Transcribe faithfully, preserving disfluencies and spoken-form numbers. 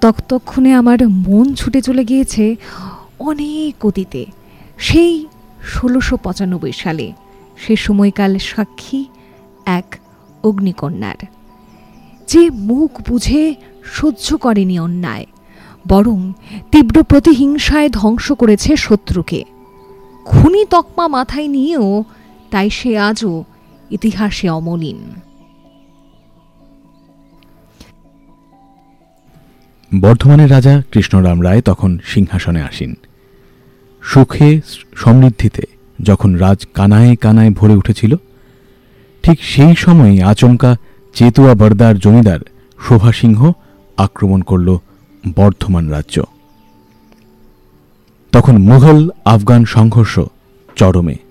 ততক্ষণে আমার মন ছুটে চলে গিয়েছে অনেক অতীতে, সেই ষোলোশো পঁচানব্বই সালে, সে সময়কাল সাক্ষী এক অগ্নিকন্যার, যে মুখ বুঝে সহ্য করেনি অন্যায়, বরং তীব্র প্রতিহিংসায় ধ্বংস করেছে শত্রুকে। খুনি তকমা মাথায় নিয়েও তাই সে আজও ইতিহাসে অমলিন। বর্ধমানের রাজা কৃষ্ণরাম রায় তখন সিংহাসনে আসীন। সুখে সমৃদ্ধিতে যখন রাজ কানায় কানায় ভরে উঠেছিল, ঠিক সেই সময়ই আচমকা চেতুয়া বরদার জমিদার শোভা সিংহ আক্রমণ করল বর্ধমান রাজ্য। তখন মুঘল আফগান সংঘর্ষ চরমে।